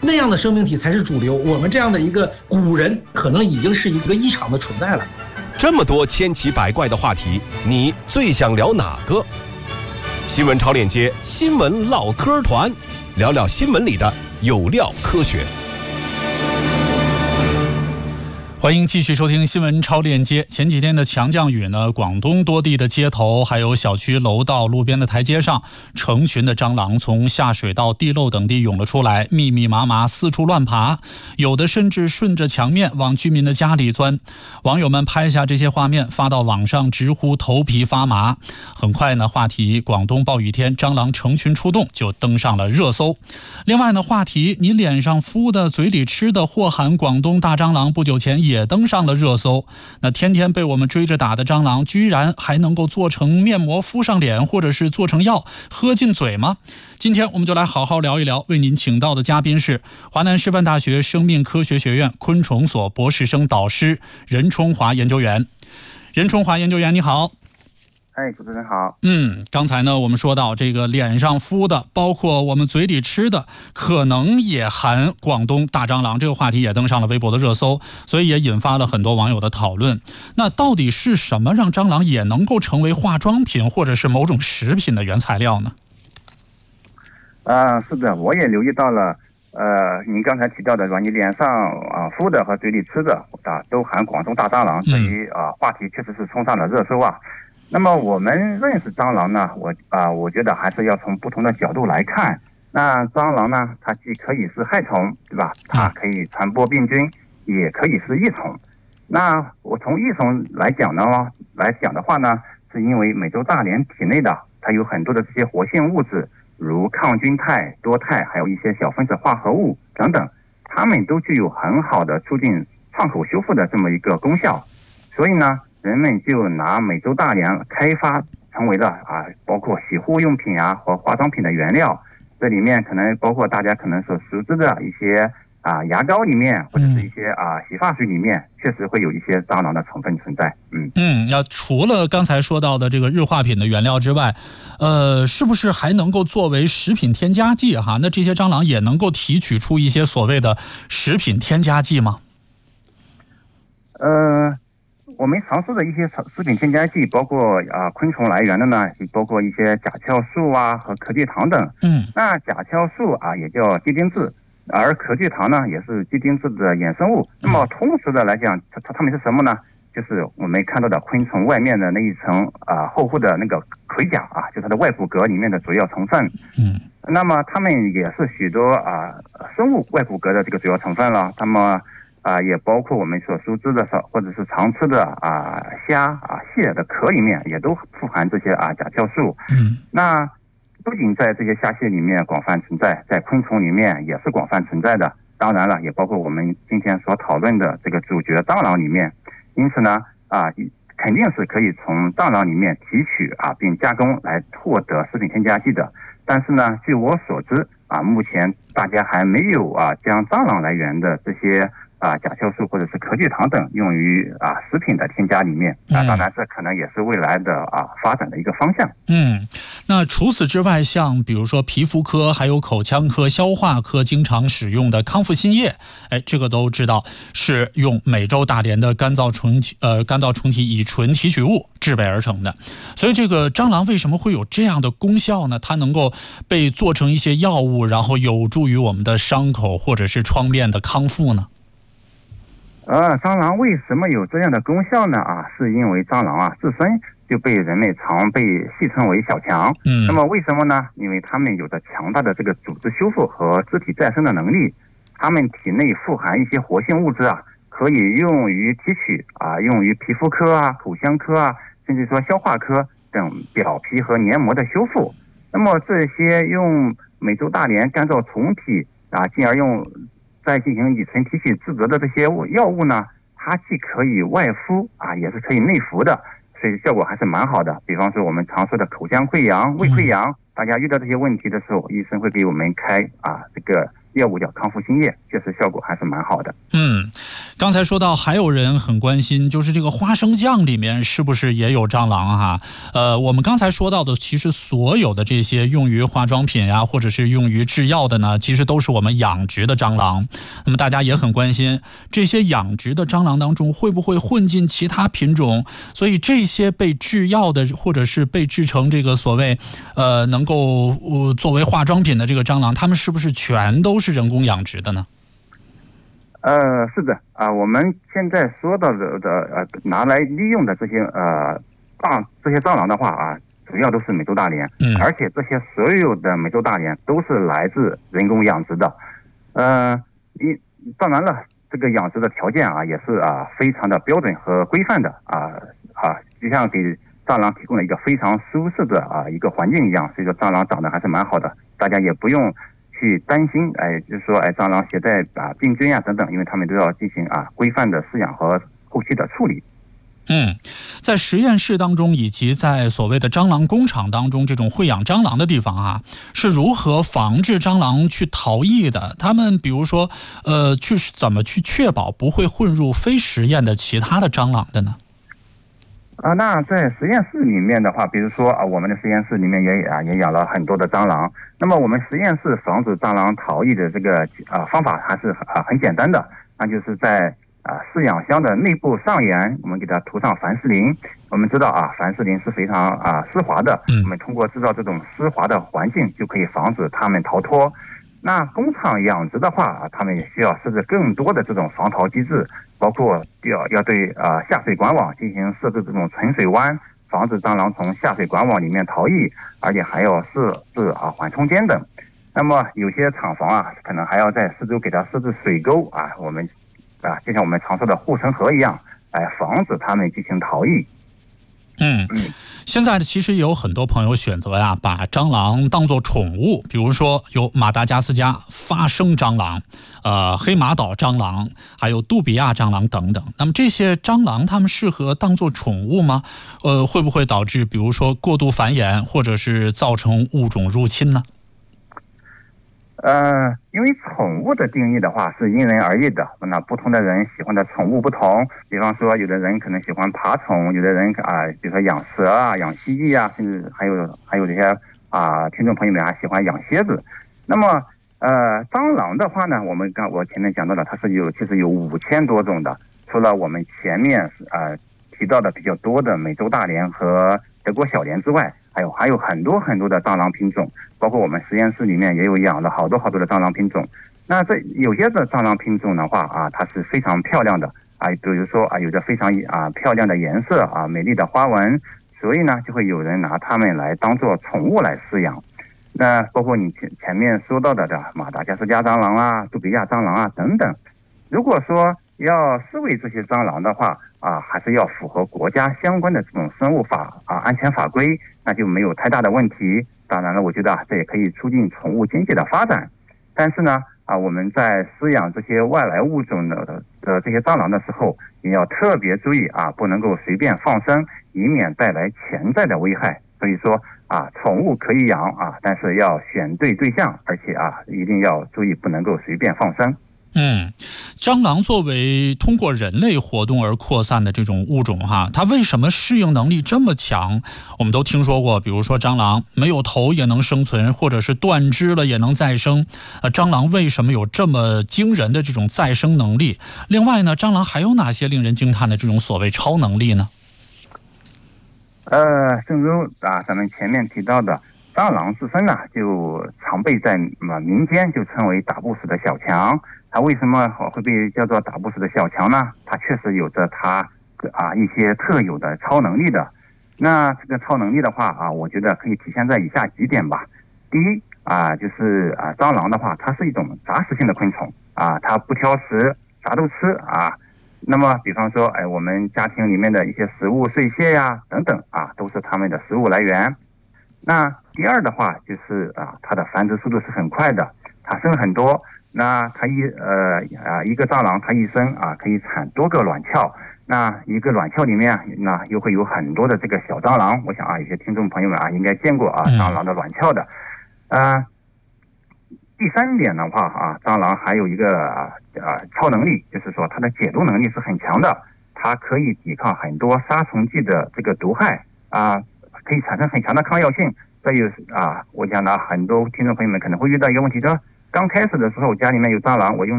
那样的生命体才是主流。我们这样的一个古人，可能已经是一个异常的存在了。 这么多千奇百怪的话题，你最想聊哪个？新闻超链接新闻唠嗑团，聊聊新闻里的有料科学。 欢迎继续收听新闻超链接。前几天的强降雨呢，广东多地的街头还有小区楼道路边的台阶上，成群的蟑螂从下水道地漏等地涌了出来，密密麻麻四处乱爬，有的甚至顺着墙面往居民的家里钻。网友们拍下这些画面发到网上，直呼头皮发麻。很快呢，话题广东暴雨天蟑螂成群出动就登上了热搜。另外呢，话题你脸上敷的嘴里吃的或喊广东大蟑螂不久前也登上了热搜。那天天被我们追着打的蟑螂，居然还能够做成面膜敷上脸，或者是做成药喝进嘴吗？今天我们就来好好聊一聊。为您请到的嘉宾是华南师范大学生命科学学院昆虫所博士生导师任冲华研究员。任冲华研究员，你好。 主持人好。 刚才呢我们说到这个脸上敷的，包括我们嘴里吃的，可能也含广东大蟑螂，这个话题也登上了微博的热搜，所以也引发了很多网友的讨论。那到底是什么让蟑螂也能够成为化妆品或者是某种食品的原材料呢？ 是的，我也留意到了。您刚才提到的，说你脸上敷的和嘴里吃的都含广东大蟑螂，这一话题确实是冲上了热搜啊。那么我们认识蟑螂呢，我觉得还是要从不同的角度来看。那蟑螂呢，它既可以是害虫，对吧？它可以传播病菌，也可以是益虫。那我从益虫来讲的话呢，是因为美洲大蠊体内的它有很多的这些活性物质，如抗菌肽、多肽，还有一些小分子化合物等等，它们都具有很好的促进创口修复的这么一个功效。所以呢，人们就拿美洲大蠊开发成为了包括洗护用品和化妆品的原料。这里面可能包括大家可能所熟知的一些牙膏里面，或者是一些洗发水里面，确实会有一些蟑螂的成分存在。 那除了刚才说到的这个日化品的原料之外，是不是还能够作为食品添加剂那这些蟑螂也能够提取出一些所谓的食品添加剂吗？ 我们常说的一些食品添加剂，包括昆虫来源的呢，也包括一些甲壳素和壳聚糖等。那甲壳素也叫鸡丁质，而壳聚糖呢也是鸡丁质的衍生物。那么通俗的来讲，它们是什么呢？就是我们看到的昆虫外面的那一层厚厚的那个盔甲就是它的外骨骼里面的主要成分。那么它们也是许多生物外骨骼的这个主要成分了。那么也包括我们所熟知的或者是常吃的虾蟹的壳里面也都富含这些甲壳素。那不仅在这些虾蟹里面广泛存在，在昆虫里面也是广泛存在的。当然了，也包括我们今天所讨论的这个主角蟑螂里面。因此呢肯定是可以从蟑螂里面提取并加工来获得食品添加剂的。但是呢，据我所知目前大家还没有将蟑螂来源的这些甲壳素或者是壳聚糖等用于食品的添加里面。当然这可能也是未来的发展的一个方向。 那除此之外，像比如说皮肤科还有口腔科、消化科经常使用的康复新液，这个都知道是用美洲大蠊的干燥虫体乙醇提取物制备而成的。所以这个蟑螂为什么会有这样的功效呢？它能够被做成一些药物，然后有助于我们的伤口或者是创面的康复呢？ 蟑螂为什么有这样的功效呢？是因为蟑螂自身就被人类常被戏称为小强。那么为什么呢？因为它们有着强大的这个组织修复和肢体再生的能力，它们体内富含一些活性物质可以用于提取用于皮肤科口腔科甚至说消化科等表皮和黏膜的修复。那么这些用美洲大蠊干燥虫体进而用再进行乙醇提取制得的这些药物呢，它既可以外敷也是可以内服的，所以效果还是蛮好的。比方说我们常说的口腔溃疡、胃溃疡，大家遇到这些问题的时候，医生会给我们开这个药物叫康复新液，确实效果还是蛮好的。 刚才说到还有人很关心，就是这个花生酱里面是不是也有蟑螂哈？我们刚才说到的，其实所有的这些用于化妆品呀，或者是用于制药的呢，其实都是我们养殖的蟑螂。那么大家也很关心，这些养殖的蟑螂当中会不会混进其他品种？所以这些被制药的，或者是被制成这个所谓能够作为化妆品的这个蟑螂，它们是不是全都是人工养殖的呢？ 是的我们现在说到的拿来利用的这些蟑螂的话主要都是美洲大蠊，而且这些所有的美洲大蠊都是来自人工养殖的。当然了，这个养殖的条件也是非常的标准和规范的就像给蟑螂提供了一个非常舒适的一个环境一样，所以说蟑螂长得还是蛮好的，大家也不用去担心就是说蟑螂携带病菌等等，因为他们都要进行规范的饲养和后期的处理。 在实验室当中以及在所谓的蟑螂工厂当中，这种会养蟑螂的地方是如何防治蟑螂去逃逸的？他们比如说怎么去确保不会混入非实验的其他的蟑螂的呢？ 那在实验室里面的话，比如说我们的实验室里面也养了很多的蟑螂。那么我们实验室防止蟑螂逃逸的这个方法还是很简单的，那就是在饲养箱的内部上沿，我们给它涂上凡士林。我们知道凡士林是非常湿滑的，我们通过制造这种湿滑的环境，就可以防止它们逃脱。那工厂养殖的话他们也需要设置更多的这种防逃机制，包括要对下水管网进行设置这种存水湾，防止蟑螂从下水管网里面逃逸，而且还要设置缓冲间等。那么有些厂房可能还要在四周给它设置水沟我们就像我们常说的护城河一样，来防止它们进行逃逸。 现在其实有很多朋友选择把蟑螂当作宠物，比如说有马达加斯加发生蟑螂、黑马岛蟑螂，还有杜比亚蟑螂等等。那么这些蟑螂它们适合当作宠物吗？会不会导致比如说过度繁衍，或者是造成物种入侵呢？ 因为宠物的定义的话是因人而异的，那不同的人喜欢的宠物不同。比方说有的人可能喜欢爬虫，有的人比如说养蛇养蜥蜴甚至还有这些听众朋友们还喜欢养蝎子。那么蟑螂的话呢，我前面讲到了，它是其实有5000多种的，除了我们前面提到的比较多的美洲大蠊和德国小蠊之外，还有很多很多的蟑螂品种，包括我们实验室里面也有养了好多的蟑螂品种。那这有些的蟑螂品种的话它是非常漂亮的比如说有着非常漂亮的颜色美丽的花纹，所以呢就会有人拿它们来当做宠物来饲养。那包括你前面说到的马达加斯加蟑螂杜比亚蟑螂等等。如果说要饲喂这些蟑螂的话还是要符合国家相关的这种生物法安全法规，那就没有太大的问题。当然了，我觉得这也可以促进宠物经济的发展。但是呢我们在饲养这些外来物种的这些蟑螂的时候，也要特别注意不能够随便放生，以免带来潜在的危害。所以说宠物可以养但是要选对对象，而且一定要注意不能够随便放生。 蟑螂作为通过人类活动而扩散的这种物种它为什么适应能力这么强？我们都听说过，比如说蟑螂没有头也能生存，或者是断肢了也能再生。蟑螂为什么有这么惊人的这种再生能力？另外呢，蟑螂还有哪些令人惊叹的这种所谓超能力呢？ 正如咱们前面提到的，蟑螂自身就常被在民间就称为打不死的小强。它为什么会被叫做打不死的小强呢？它确实有着它一些特有的超能力的。那这个超能力的话我觉得可以体现在以下几点吧。第一就是蟑螂的话，它是一种杂食性的昆虫它不挑食，啥都吃那么比方说我们家庭里面的一些食物碎屑等等都是它们的食物来源。那第二的话就是它的繁殖速度是很快的，它生很多。那它一个蟑螂它一生可以产多个卵鞘，那一个卵鞘里面那又会有很多的这个小蟑螂。我想有些听众朋友们应该见过蟑螂的卵鞘的。 第3点的话蟑螂还有一个超能力，就是说它的解毒能力是很强的，它可以抵抗很多杀虫剂的这个毒害可以产生很强的抗药性。所以我想呢，很多听众朋友们可能会遇到一个问题，说刚开始的时候家里面有蟑螂，我用